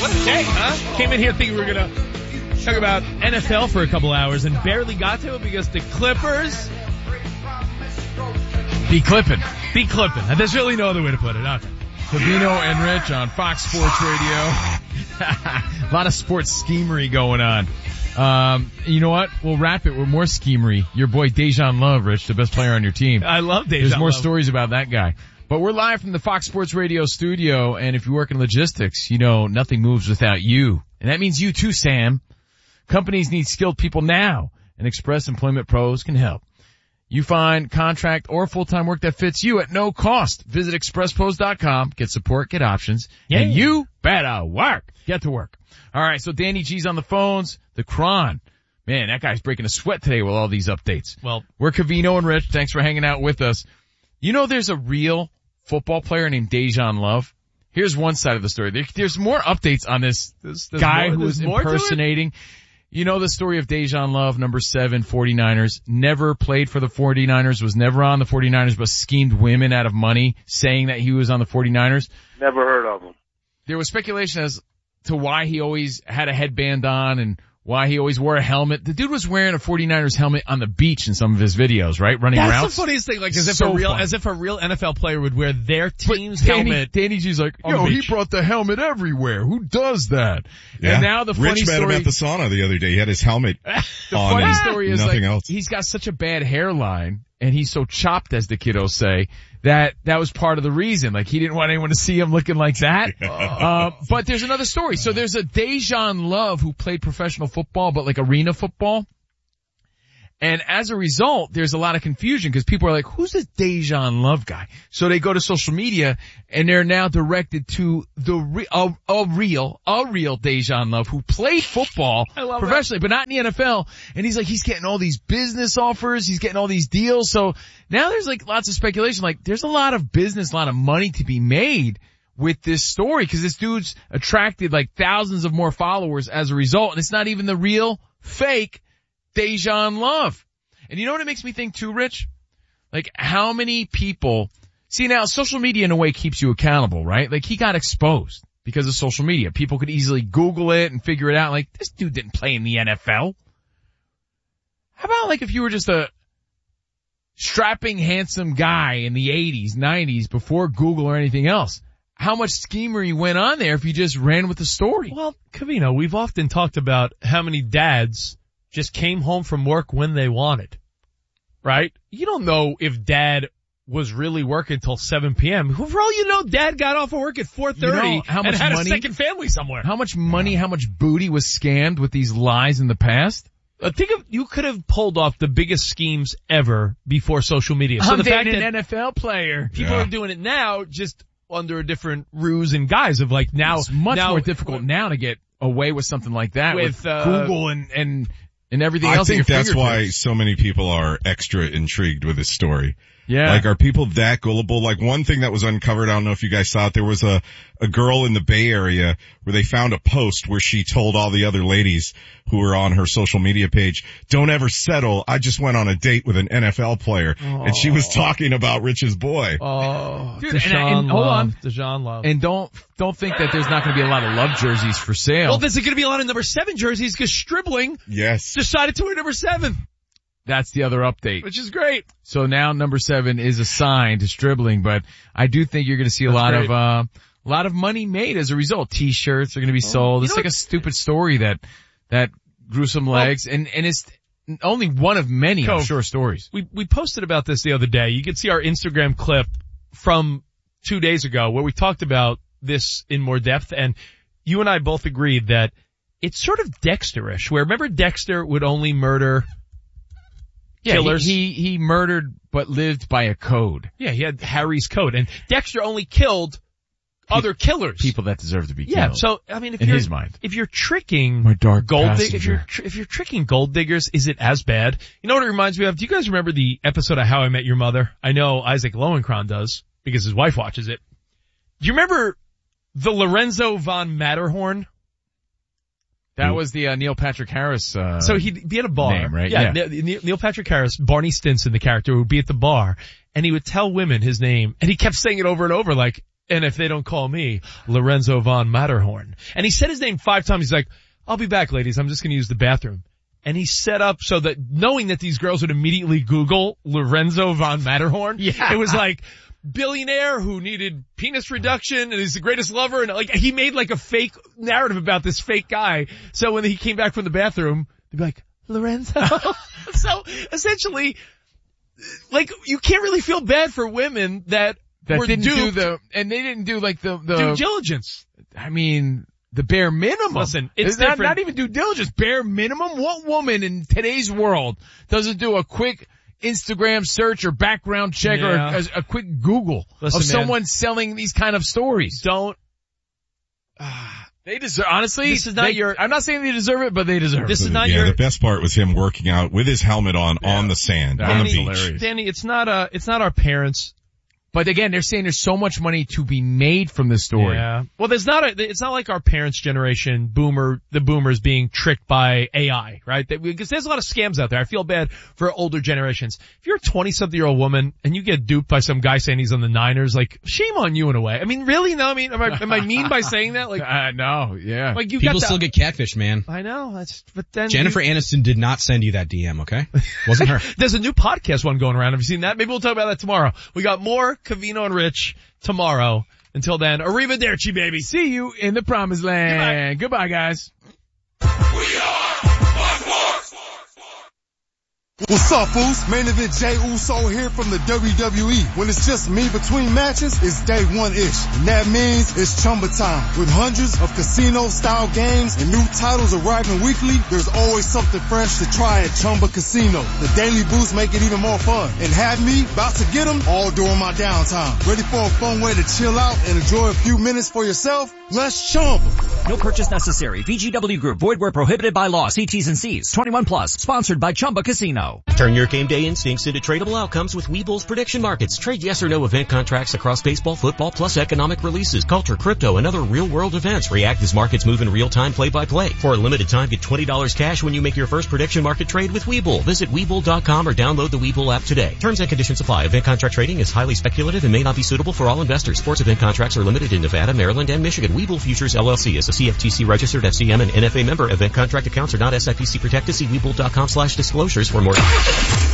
What a day, huh? Came in here thinking we were going to talk about NFL for a couple hours and barely got to it because the Clippers Be clipping. be clipping. There's really no other way to put it, huh? Covino and Rich on Fox Sports Radio. A lot of sports schemery going on. You know what? We'll wrap it with more schemery. Your boy Dejan Love, Rich, the best player on your team. I love Dejan There's more Love. stories about that guy. But we're live from the Fox Sports Radio studio, and if you work in logistics, you know nothing moves without you. And that means you too, Sam. Companies need skilled people now, and Express Employment Pros can help. You find contract or full-time work that fits you at no cost. Visit expresspros.com, get support, get options, and you better work. Get to work. All right, so Danny G's on the phones. The Cron. Man, that guy's breaking a sweat today with all these updates. Well, we're Covino and Rich. Thanks for hanging out with us. You know there's a real football player named Dejan Love. Here's one side of the story. There's more updates on this guy who was impersonating. You know the story of Dejan Love, number 7, 49ers, never played for the 49ers, was never on the 49ers, but schemed women out of money, saying that he was on the 49ers. Never heard of him. There was speculation as to why he always had a headband on and why he always wore a helmet. The dude was wearing a 49ers helmet on the beach in some of his videos, right? Running that's routes. the funniest thing, like as if So a real NFL player would wear their team's helmet. Danny G's like, yo, he brought the helmet everywhere. Who does that? Yeah. And now the funny Rich met story. him at the sauna the other day. He had his helmet The on funny and story is nothing like, else. he's got such a bad hairline and he's so chopped, as the kiddos say, that was part of the reason. Like he didn't want anyone to see him looking like that. But there's another story. So there's a Dejan Love who played professional football, but like arena football. And as a result, there's a lot of confusion because people are like, who's this Dejan Love guy? So they go to social media and they're now directed to the real Dejan Love who played football professionally, but not in the NFL. And he's like, he's getting all these business offers. He's getting all these deals. So now there's like lots of speculation. Like there's a lot of business, a lot of money to be made with this story because this dude's attracted like thousands of more followers as a result. And it's not even the real fake Dejan Love. And you know what it makes me think too, Rich? Like how many people, see now social media in a way keeps you accountable, right? Like he got exposed because of social media. People could easily Google it and figure it out. Like this dude didn't play in the NFL. How about like if you were just a strapping handsome guy in the 80s, 90s before Google or anything else? How much schemery went on there if you just ran with the story? Well, Covino, we've often talked about how many dads just came home from work when they wanted, right? You don't know if dad was really working till 7 p.m. For all you know, dad got off of work at 4:30 and had a second family somewhere. How much money, how much booty was scammed with these lies in the past? You could have pulled off the biggest schemes ever before social media. So I'm the fact dating that an NFL player. people are doing it now just under a different ruse and guise of like now. It's much more difficult now to get away with something like that with Google and everything else. I think that's why so many people are extra intrigued with this story. Yeah. Like, are people that gullible? Like, one thing that was uncovered, I don't know if you guys saw it, there was a girl in the Bay Area where they found a post where she told all the other ladies who were on her social media page, don't ever settle. I just went on a date with an NFL player. And she was talking about Rich's boy. Oh, dude, Dejan hold on. Dejan Love. And don't think that there's not going to be a lot of Love jerseys for sale. Well, there's going to be a lot of number 7 jerseys because Stribling decided to wear number 7. That's the other update. Which is great. So now number 7 is assigned to Stribling, but I do think you're going to see a lot of money made as a result. T-shirts are going to be sold. It's like a stupid story that grew some legs and it's only one of many, I'm sure, stories. We posted about this the other day. You can see our Instagram clip from 2 days ago where we talked about this in more depth, and you and I both agreed that it's sort of Dexter-ish, where remember Dexter would only murder killers. He murdered but lived by a code. Yeah, he had Harry's code, and Dexter only killed other killers, people that deserve to be killed. Yeah, so I mean, his mind, if you're tricking my dark gold, if you're tricking gold diggers, is it as bad? You know what it reminds me of? Do you guys remember the episode of How I Met Your Mother? I know Isaac Lowenkron does because his wife watches it. Do you remember the Lorenzo von Matterhorn? That was the Neil Patrick Harris. So he'd be at a bar, name, right? Yeah. Neil Patrick Harris, Barney Stinson, the character, would be at the bar, and he would tell women his name, and he kept saying it over and over, like, And if they don't call me, Lorenzo von Matterhorn. And he said his name 5 times. He's like, I'll be back, ladies. I'm just going to use the bathroom. And he set up so that knowing that these girls would immediately Google Lorenzo von Matterhorn. Yeah. It was like, billionaire who needed penis reduction and is the greatest lover. And like, he made like a fake narrative about this fake guy. So when he came back from the bathroom, they'd be like, Lorenzo. So essentially, like, you can't really feel bad for women that were didn't duped. and they didn't do like the due diligence. I mean, the bare minimum. Listen, it's not, different. not even due diligence, bare minimum. What woman in today's world doesn't do a quick Instagram search or background check or a quick Google Listen, of someone selling these kind of stories? They deserve, honestly, this is not I'm not saying they deserve it, but they deserve this it. is not the best part was him working out with his helmet on the sand, on the beach. Hilarious. Danny, it's not our parents. But again, they're saying there's so much money to be made from this story. Yeah. Well, it's not like our parents' generation, the boomers being tricked by AI, right? Because there's a lot of scams out there. I feel bad for older generations. If you're a 20-something-year-old woman and you get duped by some guy saying he's on the Niners, like, shame on you in a way. I mean, really? No, I mean, am I mean by saying that? Like, no, yeah. Like you People still get catfished, man. I know. But then Jennifer Aniston did not send you that DM, okay? Wasn't her. There's a new podcast one going around. Have you seen that? Maybe we'll talk about that tomorrow. We got more Covino and Rich tomorrow. Until then, arrivederci, baby. See you in the promised land. Goodbye guys. What's up, fools? Main event Jey Uso here from the WWE. When it's just me between matches, it's day one-ish. And that means it's Chumba time. With hundreds of casino-style games and new titles arriving weekly, there's always something fresh to try at Chumba Casino. The daily boosts make it even more fun. And have me about to get them all during my downtime. Ready for a fun way to chill out and enjoy a few minutes for yourself? Let's Chumba. No purchase necessary. VGW Group. Void where prohibited by law. See T's and C's. 21 plus. Sponsored by Chumba Casino. Turn your game day instincts into tradable outcomes with Webull's prediction markets. Trade yes or no event contracts across baseball, football, plus economic releases, culture, crypto, and other real-world events. React as markets move in real time, play-by-play. For a limited time, get $20 cash when you make your first prediction market trade with Webull. Visit Webull.com or download the Webull app today. Terms and conditions apply. Event contract trading is highly speculative and may not be suitable for all investors. Sports event contracts are limited in Nevada, Maryland, and Michigan. Webull Futures LLC is a CFTC registered FCM and NFA member. Event contract accounts are not SIPC protected. See Webull.com/disclosures for more.